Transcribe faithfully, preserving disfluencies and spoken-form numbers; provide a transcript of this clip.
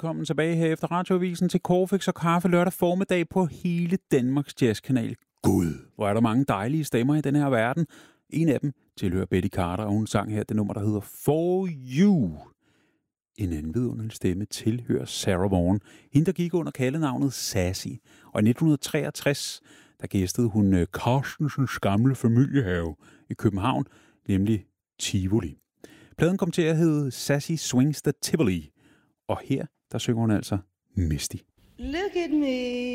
velkommen tilbage her efter Radioavisen til Corfix og Kaffe lørdag formiddag på hele Danmarks jazzkanal. Gud, hvor er der mange dejlige stemmer i den her verden. En af dem tilhører Betty Carter, og hun sang her det nummer, der hedder For You. En anden vidunderlig stemme tilhører Sarah Vaughan. Hende, der gik under kaldenavnet Sassy. Og i nitten treogtres, der gæstede hun Carstensens gamle familiehave i København, nemlig Tivoli. Pladen kom til at hedde Sassy Swings the Tivoli. Og her, der synger hun altså Misty. Look at me.